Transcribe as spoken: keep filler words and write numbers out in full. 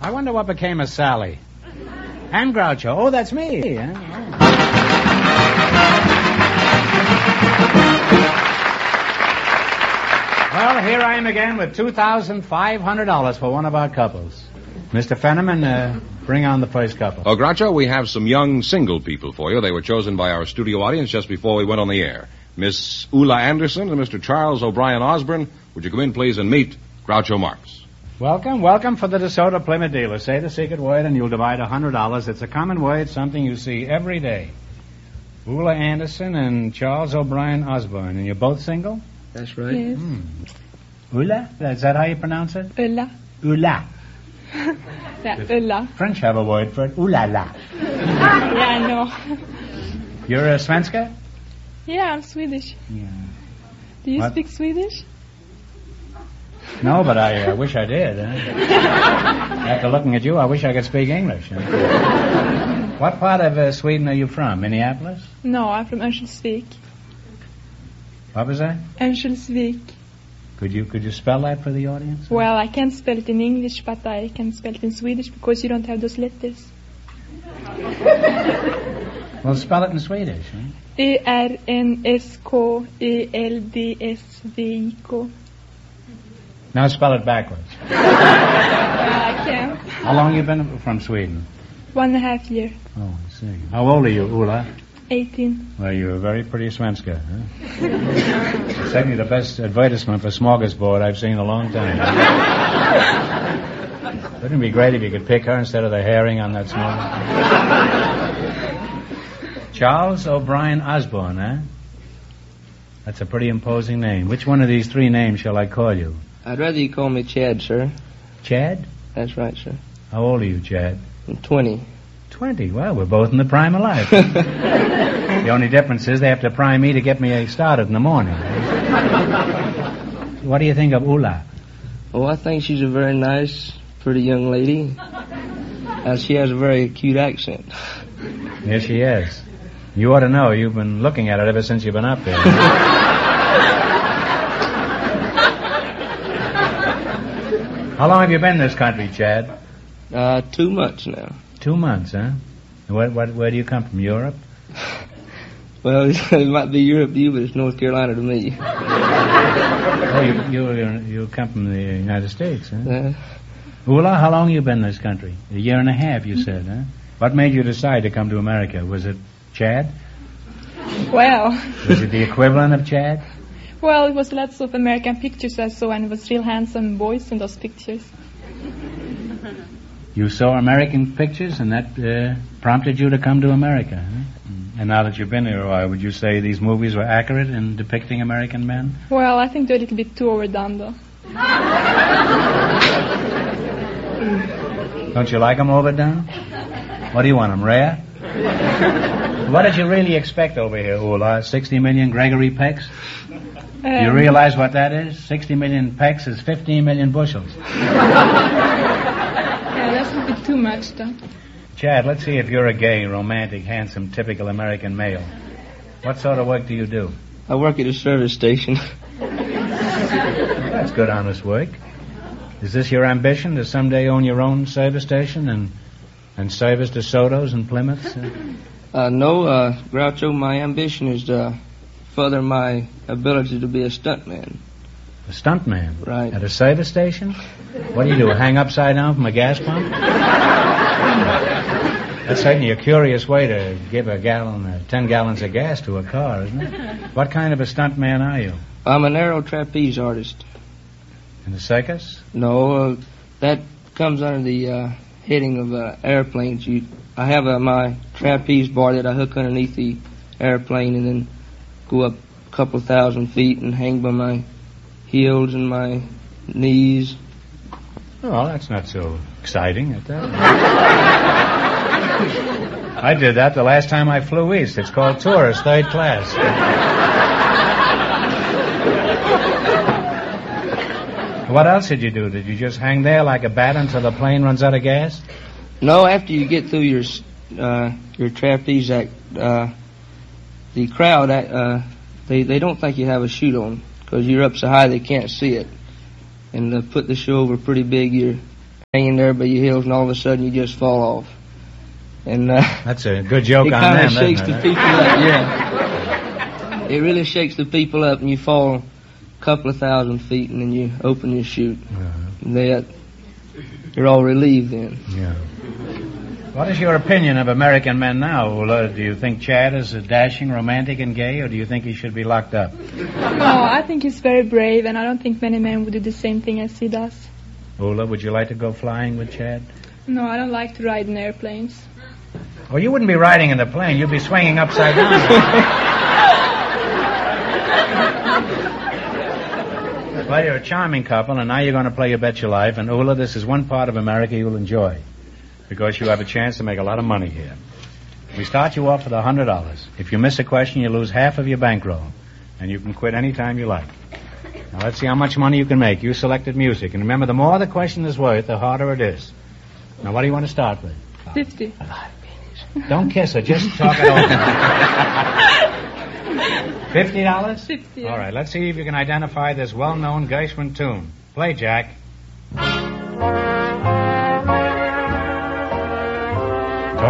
I wonder what became of Sally. And Groucho. Oh, that's me. Huh? Well, here I am again with two thousand five hundred dollars for one of our couples. Mister Fenneman, uh, bring on the first couple. Oh, Groucho, we have some young single people for you. They were chosen by our studio audience just before we went on the air. Miss Ulla Anderson and Mister Charles O'Brien Osborne, would you come in, please, and meet Groucho Marx? Welcome, welcome for the DeSoto Plymouth dealer. Say the secret word and you'll divide one hundred dollars. It's a common word, something you see every day. Ulla Anderson and Charles O'Brien Osborne. And you're both single? That's right. Yes. Hmm. Ulla? Is that how you pronounce it? Ulla. Ulla. Yeah, Ulla. French have a word for it. Ooh la la. Yeah, I know. You're a Svenska? Yeah, I'm Swedish. Yeah. Do you What? speak Swedish? No, but I uh, wish I did. Huh? After looking at you, I wish I could speak English. Huh? What part of uh, Sweden are you from? Minneapolis? No, I'm from Örnsköldsvik. What was that? Örnsköldsvik. Could you could you spell that for the audience? Well, I can't spell it in English, but I can spell it in Swedish because you don't have those letters. Well, spell it in Swedish. Huh? E R N S K E L D S V I K. Now spell it backwards. Uh, I can't. How long you been from Sweden? One and a half year. Oh, I see. How old are you, Ulla? eighteen. Well, you're a very pretty Svenska. Huh? It's certainly the best advertisement for smorgasbord I've seen in a long time. Wouldn't it be great if you could pick her instead of the herring on that smorgasbord? Charles O'Brien Osborne, huh? That's a pretty imposing name. Which one of these three names shall I call you? I'd rather you call me Chad, sir. Chad? That's right, sir. How old are you, Chad? I'm twenty. Twenty. Well, we're both in the prime of life. The only difference is they have to prime me to get me started in the morning. What do you think of Ulla? Oh, I think she's a very nice, pretty young lady. Uh, she has a very cute accent. Yes, she is. You ought to know. You've been looking at it ever since you've been up there. How long have you been in this country, Chad? Uh, two months now. Two months, huh? What, what, where do you come from, Europe? Well, it might be Europe to you, but it's North Carolina to me. Oh, you, you, you come from the United States, huh? Uh, Ulla, how long have you been in this country? A year and a half, you said, huh? What made you decide to come to America? Was it Chad? Well, Was it the equivalent of Chad? well, it was lots of American pictures I saw, and it was real handsome boys in those pictures. You saw American pictures, and that uh, prompted you to come to America, huh? And now that you've been here a while, would you say these movies were accurate in depicting American men? Well, I think they're a little bit too overdone, though. Don't you like them overdone? What do you want, them rare? What did you really expect over here, Ulla? sixty million Gregory Pecks? Um, You realize what that is? sixty million Pecks is fifteen million bushels. Yeah, that's a little bit too much, though. Chad, let's see if you're a gay, romantic, handsome, typical American male. What sort of work do you do? I work at a service station. That's good, honest work. Is this your ambition, to someday own your own service station and and service DeSotos and Plymouths? Uh, no, uh, Groucho, my ambition is to further my ability to be a stuntman. A stuntman? Right. At a service station? What do you do, hang upside down from a gas pump? That's certainly a curious way to give a gallon, uh, ten gallons of gas to a car, isn't it? What kind of a stuntman are you? I'm an aero trapeze artist. In the circus? No, uh, that comes under the uh, heading of uh, airplanes. You, I have uh, my trapeze bar that I hook underneath the airplane and then go up a couple thousand feet and hang by my heels and my knees. Oh, that's not so exciting at that. I did that the last time I flew east. It's called tourist, third class. What else did you do? Did you just hang there like a bat until the plane runs out of gas? No, after you get through your uh, your trapeze act, uh, the crowd, uh, they they don't think you have a chute on because you're up so high they can't see it, and to put the show over pretty big, you're hanging there by your heels, and all of a sudden you just fall off. And uh, That's a good joke it on kind them, of shakes doesn't the it? people up. Yeah, it really shakes the people up, and you fall a couple of thousand feet, and then you open your chute. Uh-huh. And they, you're all relieved then. Yeah. What is your opinion of American men now, Ula? Do you think Chad is a dashing, romantic, and gay, or do you think he should be locked up? No, I think he's very brave, and I don't think many men would do the same thing as he does. Ula, would you like to go flying with Chad? No, I don't like to ride in airplanes. Well, you wouldn't be riding in the plane. You'd be swinging upside down. Well, you're a charming couple, and now you're going to play You Bet Your Life. And, Ula, this is one part of America you'll enjoy, because you have a chance to make a lot of money here. We start you off with one hundred dollars. If you miss a question, you lose half of your bankroll, and you can quit any time you like. Now, let's see how much money you can make. You selected music. And remember, the more the question is worth, the harder it is. Now, what do you want to start with? Fifty. Don't kiss her. Just talk it over. Fifty dollars? Fifty. All right. Let's see if you can identify this well-known Gershwin tune. Play, Jack.